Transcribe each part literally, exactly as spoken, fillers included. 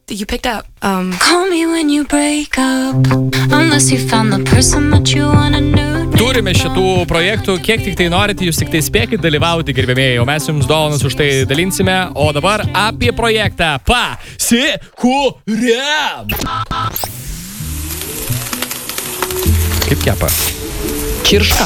that you picked up. Um, Call me when you break up, unless you found the person that you wanna know. Turime šitų projektų, kiek tik tai norite, jūs tik tai spėkit dalyvauti, gerbėmėjai, o mes jums dovanas už tai dalinsime. O dabar apie projektą Pasikuriam! Kaip kepa? Kirška.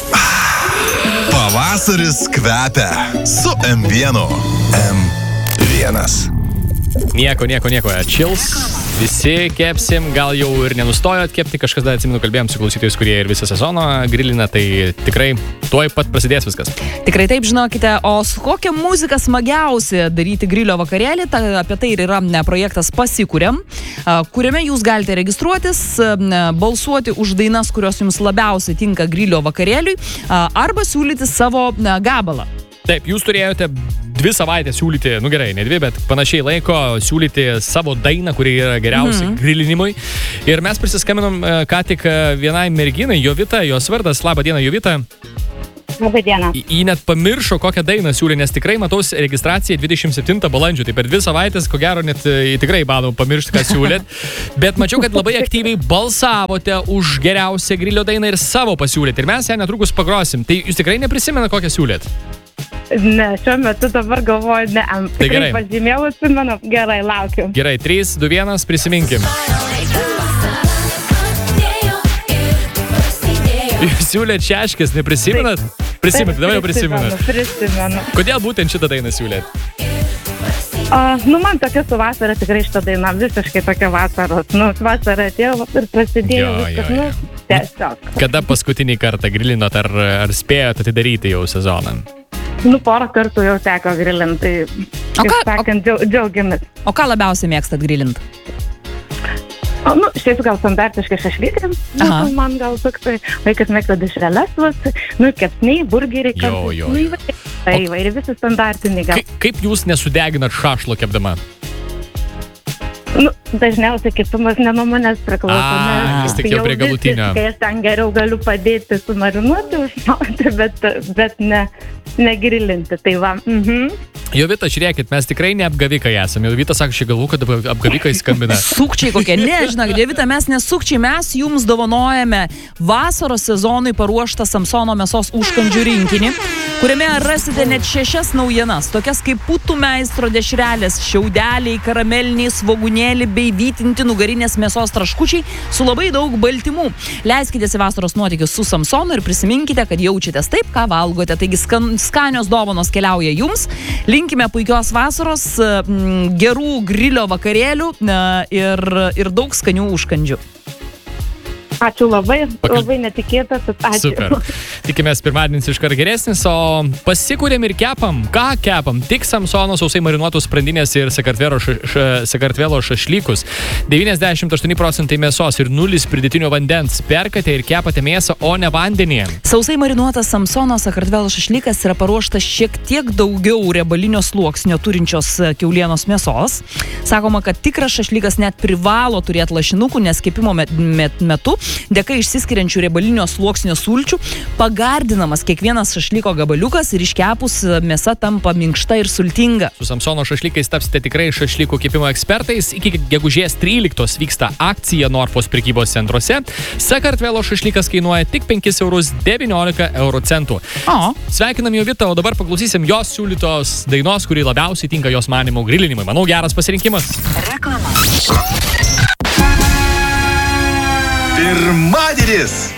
Pavasaris kvepia su M vienu. M vienas. Nieko, nieko, nieko. Chills. Visi kepsim, gal jau ir nenustojot kepti, kažkas dar atsimenu, kalbėjom su klausytojais, kurie ir visą sezoną grilina, tai tikrai tuoj pat prasidės viskas. Tikrai taip, žinokite, o su kokia muzika smagiausia daryti grilio vakarėlį, ta, apie tai ir yra ne, projektas Pasikuriam, kuriame jūs galite registruotis, balsuoti už dainas, kurios jums labiausiai tinka grilio vakarėliui, arba siūlyti savo gabalą. Taip, jūs turėjote dvi savaitės siūlyti, nu gerai, ne dvi, bet panašiai laiko siūlyti savo dainą, kuri yra geriausia mm-hmm. grilinimui. Ir mes prisiskaminom ką tik vienai merginai, Jovita, jos vardas, labą dieną, Jovita. Labą dieną. Ji net pamiršo, kokią dainą siūlė, nes tikrai mataus registraciją dvidešimt septintą balandžio, tai per dvi savaitės, ko gero, net tikrai manau pamiršti, ką siūlėt. Bet mačiau, kad labai aktyviai balsavote už geriausią grilio dainą ir savo pasiūlėt. Ir mes ją netrukus pagrosim. Tai jūs tikrai neprisimena, kokią siūlėt? Ne, šiuo metu dabar galvoju, ne, tai gerai. Pažymėjau, atsimenu, gerai, laukiu. Gerai, trys, du, vienas, prisiminkim. Jūs siūlėt Šeškės, neprisimenat? Prisimenat, davai jau prisimenat. Prisimenu. Kodėl būtent šitą dainą siūlėt? Uh, nu, man tokia su vasara tikrai šitą dainą, visiškai tokia vasaros. Nu, vasara atėjo ir prasidėjo jo, viskas, jo, jo. Nu, tiesiog. Kada paskutinį kartą grilinot, ar, ar spėjot atidaryti jau sezoną? Nu, porą kartų jau teko grilinti, tai, kaip ką, sakant, džiau, džiaugiamės. O ką labiausiai mėgstat grilint? O, nu, šiaip gal standartiškai šašlykai, nu, man gal toksai, vaikas mėgsta dešreles, nu, kepsniai, burgeriai, jo, jo, nu, jo. tai įvairiai visi standartiniai gal. Kaip, kaip jūs nesudeginat šašlo kepdama? Nu, dažniausiai kepimas ne nuo manęs priklauso. A, vis tik jau prie galutinio. Kai aš ten geriau galiu padėti sumarinuoti, užmauti, bet, bet ne, negrilinti. Tai va. Mhm. Jovita, žiūrėkit, mes tikrai ne apgavikai esame. Jovita sako, šį galvų, kad apgavikai skambina. Sukčiai kokie. Ne, žinok, Jovita, mes nesukčiai, mes jums dovanojame vasaros sezonui paruoštą Samsono mėsos užkandžių rinkinį, kuriame rasite net šešias naujienas, tokias kaip putų meistro dešrelės, šiaudeliai, karameliniai, svogūnėliai bei vytinti nugarinės mėsos traškučiai su labai daug baltymų. Leiskitės į vasaros nuotykius su Samsonu ir prisiminkite, kad jaučiatės taip, ką valgote. Taigi skan, skanios dovanos keliauja jums. Linkime puikios vasaros, gerų grilio vakarėlių ir, ir daug skanių užkandžių. Ačiū labai, labai netikėtas, ačiū. Super. Tikimės pirmadienis iškart geresnis, o pasikuriam ir kepam. Ką kepam? Tik Samsono sausai marinuotus sprandinės ir sakartvelo, ša, ša, sakartvelo šašlykus. devyniasdešimt aštuoni procentai mėsos ir nulis pridėtinio vandens. Perkate ir kepate mėsą, o ne vandenį. Sausai marinuotas Samsono sakartvelo šašlykas yra paruoštas šiek tiek daugiau riebalinio sluoksnio turinčios kiaulienos mėsos. Sakoma, kad tikras šašlykas net privalo turėti lašinukų, nes kepimo met, met, metu dėka išsiskiriančių riebalinio sluoksnio sulčių pagardinamas kiekvienas šašlyko gabaliukas ir iškepus mėsa tampa minkšta ir sultinga. Su Samsono šašlykais tapsite tikrai šašlykų kepimo ekspertais. Iki gegužės tryliktos vyksta akcija Norfos prekybos centruose. Sakartvelo šašlykas kainuoja tik penkis eurus devyniolika euro centų. O. Sveikinam Jovitą, o dabar paklausysim jos siūlytos dainos, kuri labiausiai tinka jos manimo grilinimui. Manau, geras pasirinkimas. Reklama. Pirmadienis